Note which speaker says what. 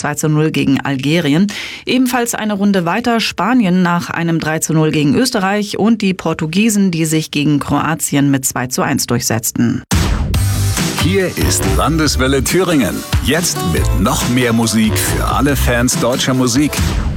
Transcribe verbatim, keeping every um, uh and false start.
Speaker 1: zwei zu null gegen Algerien. Ebenfalls eine Runde weiter Spanien nach einem drei zu null gegen Österreich und die Portugiesen, die sich gegen Kroatien mit zwei zu eins durchsetzten.
Speaker 2: Hier ist Landeswelle Thüringen. Jetzt mit noch mehr Musik für alle Fans deutscher Musik.